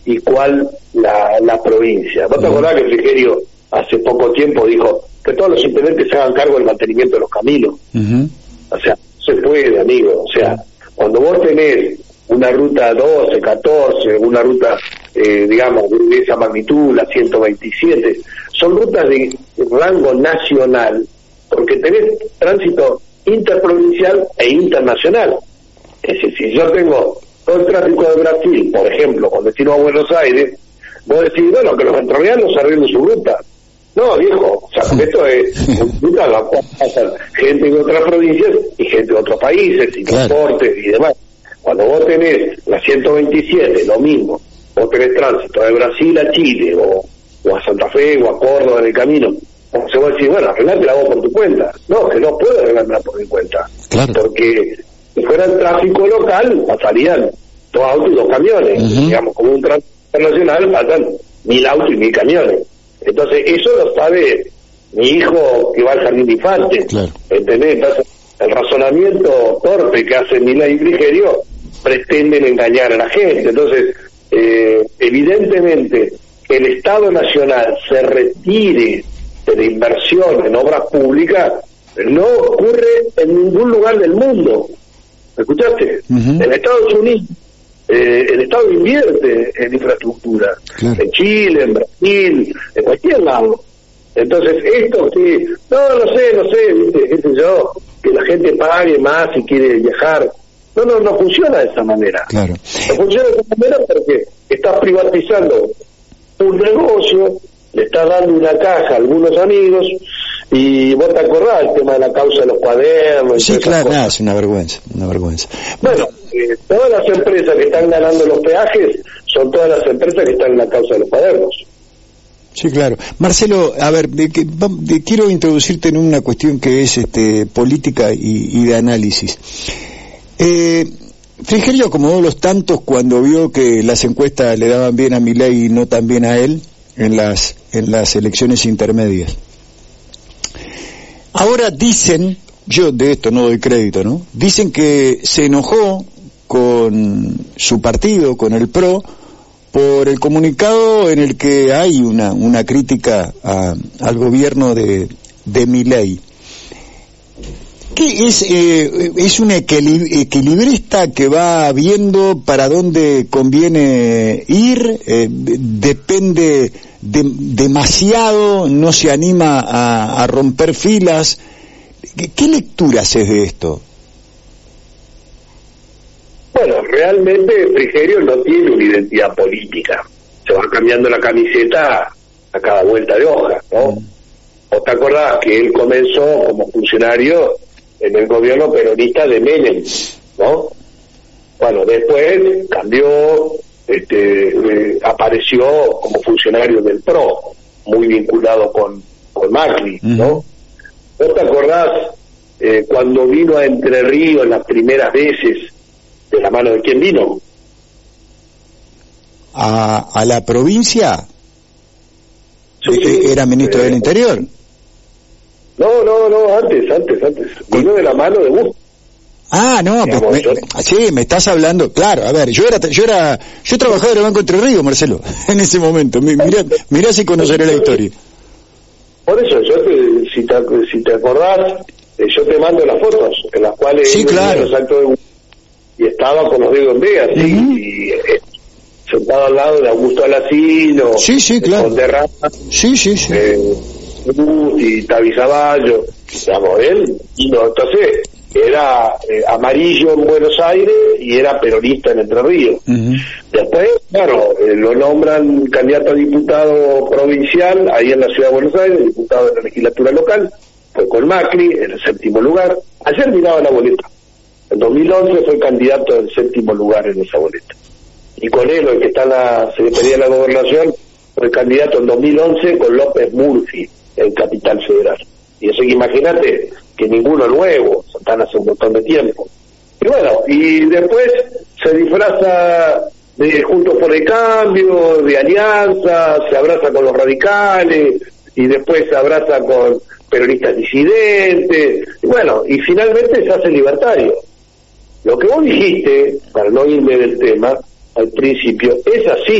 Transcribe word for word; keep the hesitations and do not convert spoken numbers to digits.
y cuál la, la provincia. ¿Vos te acordás que Frigerio hace poco tiempo dijo que todos los intendentes se hagan cargo del mantenimiento de los caminos? Uh-huh. O sea, no se puede, amigo. O sea, cuando vos tenés una ruta doce, catorce, una ruta, eh, digamos, de esa magnitud, la ciento veintisiete, son rutas de rango nacional, porque tenés tránsito interprovincial e internacional. Es decir, si yo tengo todo el tráfico de Brasil, por ejemplo, con destino a Buenos Aires, vos decís, bueno, que los entrerrianos arreglen su ruta. No, viejo, o sea, porque esto es ruta la cual pasan gente de otras provincias y gente de otros países, y claro, transportes y demás. Cuando vos tenés la ciento veintisiete, lo mismo, vos tenés tránsito de Brasil a Chile, o, o a Santa Fe, o a Córdoba en el camino, se va a decir, bueno, arreglátela vos por tu cuenta. No, que no puedo arreglármela por mi cuenta. Claro. Porque si fuera el tráfico local, pasarían dos autos y dos camiones. Uh-huh. Digamos, como un tránsito internacional, pasan mil autos y mil camiones. Entonces, eso lo sabe mi hijo que va al jardín de infantes. Claro. ¿Entendés? Entonces, el razonamiento torpe que hace Milei y Frigerio pretenden engañar a la gente. Entonces, eh, evidentemente, que el Estado Nacional se retire de la inversión en obras públicas no ocurre en ningún lugar del mundo. ¿Me escuchaste? Uh-huh. En Estados Unidos eh, el Estado invierte en infraestructura, claro, en Chile, en Brasil, en cualquier lado. Entonces esto sí, no, no sé, no sé, ¿viste? ¿Qué sé yo? Que la gente pague más si quiere viajar. No, no, no funciona de esa manera. Claro. No funciona de esa manera porque estás privatizando un negocio, le estás dando una caja a algunos amigos, y vos te acordás el tema de la causa de los cuadernos. Sí, claro, nada, es una vergüenza, una vergüenza. Bueno, eh, todas las empresas que están ganando los peajes son todas las empresas que están en la causa de los cuadernos. Sí, claro. Marcelo, a ver, de que, de, quiero introducirte en una cuestión que es este política y, y de análisis. Eh, Frigerio acomodó los tantos cuando vio que las encuestas le daban bien a Milei y no tan bien a él en las en las elecciones intermedias. Ahora dicen, yo de esto no doy crédito, ¿no? Dicen que se enojó con su partido, con el P R O, por el comunicado en el que hay una una crítica a, al gobierno de, de Milei. ¿Qué es? Eh, ¿Es un equilibrista que va viendo para dónde conviene ir? Eh, ¿Depende de, demasiado? ¿No se anima a, a romper filas? ¿Qué, qué lectura haces de esto? Bueno, realmente Frigerio no tiene una identidad política. Se va cambiando la camiseta a cada vuelta de hoja, ¿no? Mm. ¿Vos te acordás que él comenzó como funcionario en el gobierno peronista de Menem, ¿no? Bueno, después cambió, este, eh, apareció como funcionario del P R O, muy vinculado con, con Macri, ¿no? Uh-huh. ¿Vos te acordás eh, cuando vino a Entre Ríos las primeras veces, de la mano de quién vino? ¿A, a la provincia? Sí, sí, ¿Era ministro eh, del Interior? No, no, no, antes, antes, antes. Vino de la mano de Bush. Ah, no, digamos, pues, me, yo... sí, me estás hablando, claro, a ver, yo era, yo era, yo trabajaba en el Banco Entre Ríos, Marcelo, en ese momento, mirá, mirá si conoceré la historia. Por eso, yo te, si te, si te acordás, eh, yo te mando las fotos, en las cuales sí, claro, los actos de Bush, y estaba con los dedos en B, así, uh-huh, y eh, sentado al lado de Augusto Alacino, sí, sí, claro, con Derrama, sí, sí, sí. Eh, y Tavi Zavallo, digamos, él, y no, entonces era eh, amarillo en Buenos Aires y era peronista en Entre Ríos. Uh-huh. Después, claro, eh, lo nombran candidato a diputado provincial ahí en la ciudad de Buenos Aires, diputado de la legislatura local, fue con Macri en el séptimo lugar. Ayer miraba la boleta, en dos mil once fue candidato del séptimo lugar en esa boleta, y con él, el que está en la Secretaría de la Gobernación, fue candidato en dos mil once con López Murphy en Capital Federal. Y eso que imagínate que ninguno nuevo, están hace un montón de tiempo. Y bueno, y después se disfraza de Juntos por el Cambio, de alianza, se abraza con los radicales, y después se abraza con peronistas disidentes, y bueno, y finalmente se hace libertario. Lo que vos dijiste, para no irme del tema, al principio, es así.